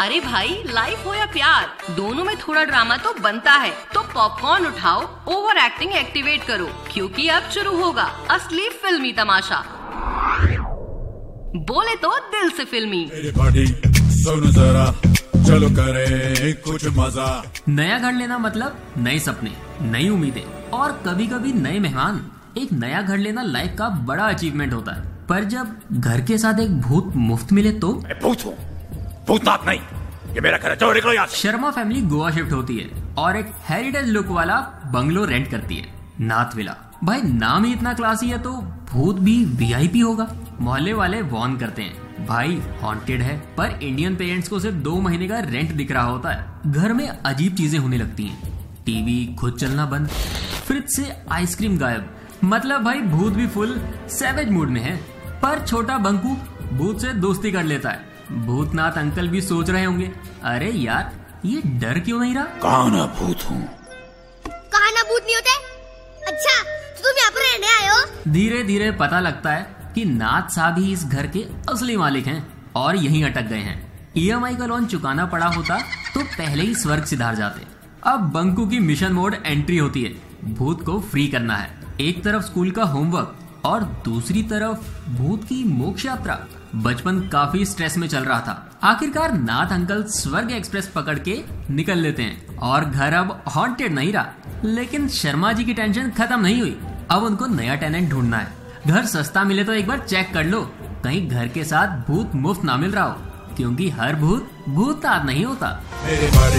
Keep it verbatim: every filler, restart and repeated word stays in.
अरे भाई, लाइफ हो या प्यार, दोनों में थोड़ा ड्रामा तो बनता है। तो पॉपकॉर्न उठाओ, ओवर एक्टिंग एक्टिवेट करो, क्योंकि अब शुरू होगा असली फिल्मी तमाशा। बोले तो दिल से फिल्मी। सुनो जरा, चलो करे कुछ मजा। नया घर लेना मतलब नए सपने, नई उम्मीदें और कभी कभी नए मेहमान। एक नया घर लेना लाइफ का बड़ा अचीवमेंट होता है, पर जब घर के साथ एक भूत मुफ्त मिले तो भूत हूँ, भूतनाथ नहीं, ये मेरा घर है, चलो निकलो यहाँ से। शर्मा फैमिली गोवा शिफ्ट होती है और एक हेरिटेज लुक वाला बंगलो रेंट करती है, नाथ विला। भाई नाम ही इतना क्लासी है तो भूत भी वीआईपी होगा। मोहल्ले वाले वार्न करते हैं, भाई हॉन्टेड है, पर इंडियन पेरेंट्स को सिर्फ दो महीने का रेंट दिख रहा होता है। घर में अजीब चीजें होने लगती हैं, टीवी खुद चलना बंद, फ्रिज से आइसक्रीम गायब। मतलब भाई भूत भी फुल सैवेज मूड में है। पर छोटा बंकू भूत से दोस्ती कर लेता है। भूतनाथ अंकल भी सोच रहे होंगे, अरे यार ये डर क्यों नहीं रहा। कहाँ ना भूत हूँ, कहाँ ना भूत नहीं होते। अच्छा तो तुम यहाँ पर रहने आए हो। धीरे धीरे पता लगता है कि नाथ साहब ही इस घर के असली मालिक हैं और यहीं अटक गए हैं। ईएमआई का लोन चुकाना पड़ा होता तो पहले ही स्वर्ग सिधार जाते। अब बंकू की मिशन मोड एंट्री होती है, भूत को फ्री करना है। एक तरफ स्कूल का होमवर्क और दूसरी तरफ भूत की मोक्ष यात्रा। बचपन काफी स्ट्रेस में चल रहा था। आखिरकार नाथ अंकल स्वर्ग एक्सप्रेस पकड़ के निकल लेते हैं और घर अब हॉन्टेड नहीं रहा। लेकिन शर्मा जी की टेंशन खत्म नहीं हुई, अब उनको नया टेनेंट ढूंढना है। घर सस्ता मिले तो एक बार चेक कर लो, कहीं घर के साथ भूत मुफ्त ना मिल रहा हो, क्योंकि हर भूत भूतनाथ नहीं होता।